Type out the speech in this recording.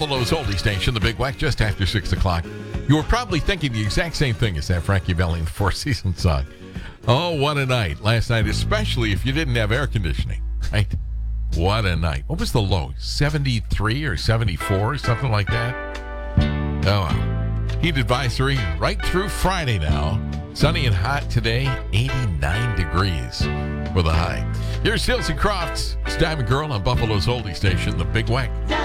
Buffalo's oldie station, the Big Wack, just after 6 o'clock. You were probably thinking the exact same thing as that Frankie Valli and the Four Seasons song. Oh, what a night last night, especially if you didn't have air conditioning, right? What a night. What was the low? 73 or 74 or something like that? Oh, wow. Heat advisory right through Friday now. Sunny and hot today, 89 degrees for the high. Here's Silsey Crofts. It's Diamond Girl on Buffalo's oldie station, the Big Wack.